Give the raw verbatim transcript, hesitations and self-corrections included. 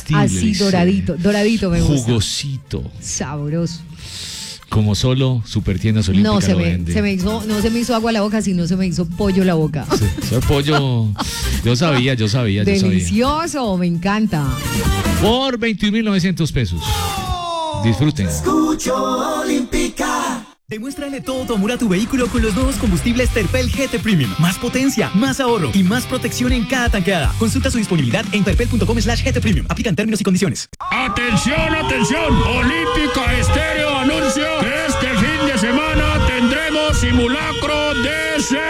comestible. Así dice. doradito, doradito me gusta. Jugosito. Sabroso. Como solo Supertiendas Olímpicas No se lo me, vende. se me hizo, no se me hizo agua la boca, sino se me hizo pollo la boca. Sí, ese pollo, yo sabía, yo sabía, yo sabía. Delicioso, me encanta. Por veintiún mil novecientos pesos. Disfruten. Escucho Olímpica. Demuéstrale todo tu amor a tu vehículo con los nuevos combustibles Terpel G T Premium. Más potencia, más ahorro y más protección en cada tanqueada. Consulta su disponibilidad en terpel punto com slash G T Premium. Aplican términos y condiciones. Atención, atención. Olímpica Estéreo anuncia que este fin de semana tendremos simulacro de